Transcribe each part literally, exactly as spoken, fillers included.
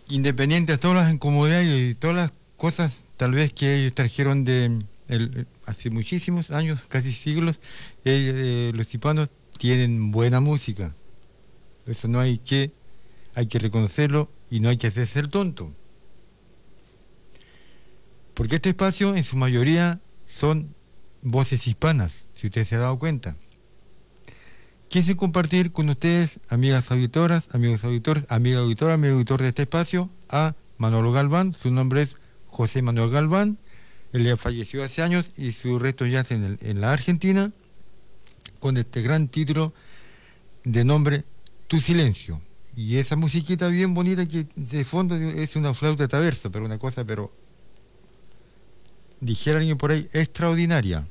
independiente de todas las incomodidades y todas las cosas tal vez que ellos trajeron de el, hace muchísimos años, casi siglos, ellos, eh, los hispanos tienen buena música. Eso no hay que, hay que reconocerlo y no hay que hacerse el tonto. Porque este espacio en su mayoría son voces hispanas, si usted se ha dado cuenta. Quise compartir con ustedes, amigas auditoras, amigos auditores, amiga auditora, amigo auditor de este espacio, a Manolo Galván. Su nombre es José Manuel Galván. Él ya falleció hace años y su resto yace en, el, en la Argentina, con este gran título de nombre Tu Silencio. Y esa musiquita bien bonita que de fondo es una flauta traversa, pero una cosa, pero dijera alguien por ahí, extraordinaria.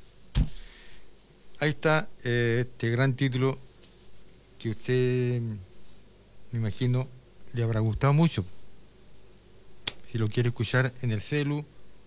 Ahí está eh, este gran título que usted, me imagino, le habrá gustado mucho. Si lo quiere escuchar en el celu,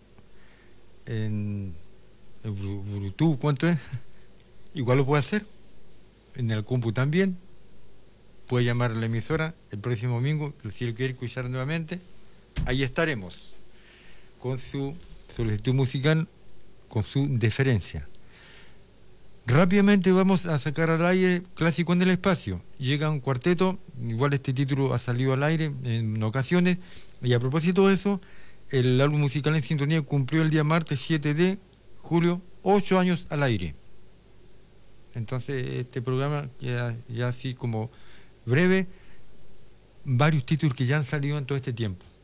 en el Bluetooth, ¿cuánto es? Igual lo puede hacer. En el compu también. Puede llamar a la emisora el próximo domingo, si lo quiere escuchar nuevamente. Ahí estaremos con su solicitud musical, con su deferencia. Rápidamente vamos a sacar al aire Clásico en el Espacio. Llega un cuarteto, igual este título ha salido al aire en ocasiones, y a propósito de eso, el álbum musical En Sintonía cumplió el día martes siete de julio, ocho años al aire. Entonces este programa queda ya así como breve, varios títulos que ya han salido en todo este tiempo.